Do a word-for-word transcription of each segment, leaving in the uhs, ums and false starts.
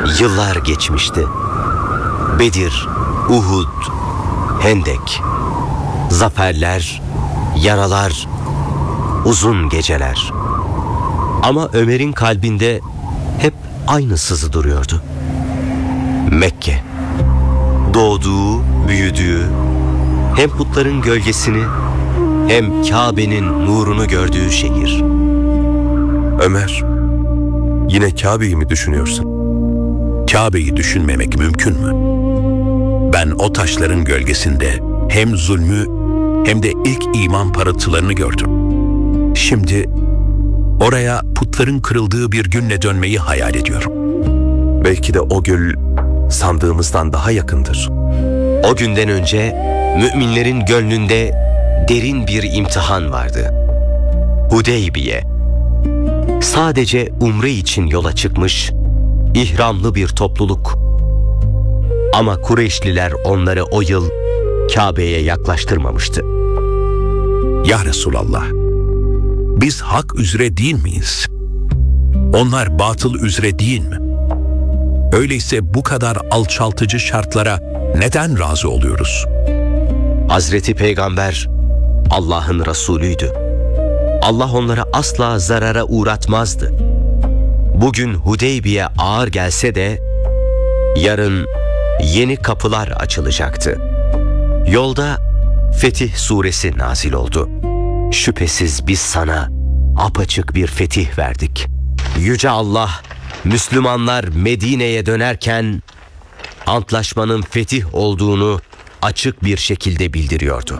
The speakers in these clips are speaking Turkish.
Yıllar geçmişti. Bedir, Uhud, Hendek, zaferler, yaralar, uzun geceler. Ama Ömer'in kalbinde hep aynı sızı duruyordu. Mekke, doğduğu, büyüdüğü, hem putların gölgesini hem Kabe'nin nurunu gördüğü şehir. Ömer, yine Kabe'yi mi düşünüyorsun? Kabe'yi düşünmemek mümkün mü? Ben o taşların gölgesinde hem zulmü hem de ilk iman parıltılarını gördüm. Şimdi oraya putların kırıldığı bir günle dönmeyi hayal ediyorum. Belki de o gül sandığımızdan daha yakındır. O günden önce müminlerin gönlünde derin bir imtihan vardı. Hudeybiye. Sadece umre için yola çıkmış, ihramlı bir topluluk. Ama Kureyşliler onları o yıl Kabe'ye yaklaştırmamıştı. Ya Resulallah, biz hak üzere değil miyiz? Onlar batıl üzere değil mi? Öyleyse bu kadar alçaltıcı şartlara neden razı oluyoruz? Hazreti Peygamber Allah'ın Resulüydü. Allah onları asla zarara uğratmazdı. Bugün Hudeybiye ağır gelse de yarın yeni kapılar açılacaktı. Yolda Fetih Suresi nazil oldu. Şüphesiz biz sana apaçık bir fetih verdik. Yüce Allah, Müslümanlar Medine'ye dönerken antlaşmanın fetih olduğunu açık bir şekilde bildiriyordu.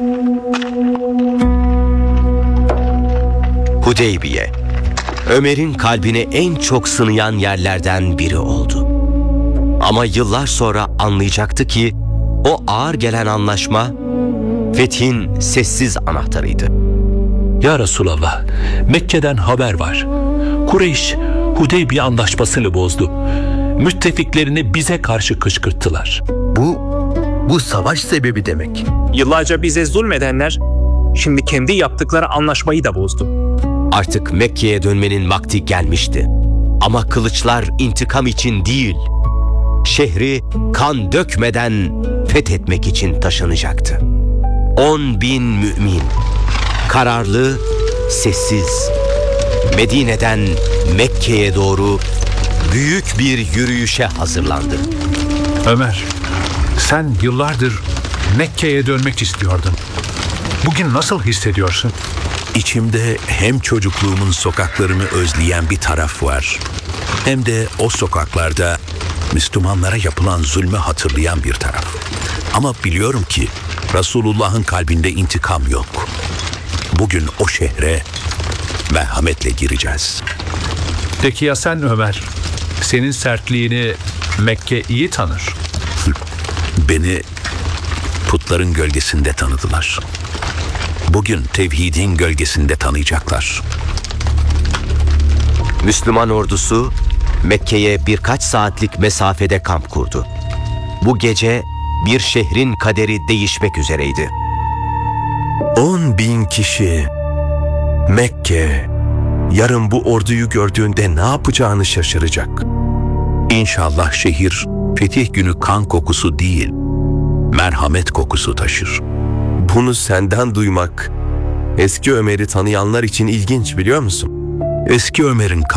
Hudeybiye, Ömer'in kalbini en çok sınayan yerlerden biri oldu. Ama yıllar sonra anlayacaktı ki o ağır gelen anlaşma fethin sessiz anahtarıydı. Ya Resulallah, Mekke'den haber var. Kureyş, Hudeybiye anlaşmasını bozdu. Müttefiklerini bize karşı kışkırttılar. Bu, bu savaş sebebi demek. Yıllarca bize zulmedenler şimdi kendi yaptıkları anlaşmayı da bozdu. Artık Mekke'ye dönmenin vakti gelmişti. Ama kılıçlar intikam için değil, şehri kan dökmeden fethetmek için taşınacaktı. On bin mümin, kararlı, sessiz, Medine'den Mekke'ye doğru büyük bir yürüyüşe hazırlandı. Ömer, sen yıllardır Mekke'ye dönmek istiyordun. Bugün nasıl hissediyorsun? İçimde hem çocukluğumun sokaklarını özleyen bir taraf var, hem de o sokaklarda Müslümanlara yapılan zulmü hatırlayan bir taraf. Ama biliyorum ki Resulullah'ın kalbinde intikam yok. Bugün o şehre merhametle gireceğiz. Peki ya sen Ömer? Senin sertliğini Mekke iyi tanır. Beni putların gölgesinde tanıdılar. Bugün tevhidin gölgesinde tanıyacaklar. Müslüman ordusu Mekke'ye birkaç saatlik mesafede kamp kurdu. Bu gece bir şehrin kaderi değişmek üzereydi. On bin kişi. Mekke, yarın bu orduyu gördüğünde ne yapacağını şaşıracak. İnşallah şehir fetih günü kan kokusu değil, merhamet kokusu taşır. Bunu senden duymak, eski Ömer'i tanıyanlar için ilginç, biliyor musun? Eski Ömer'in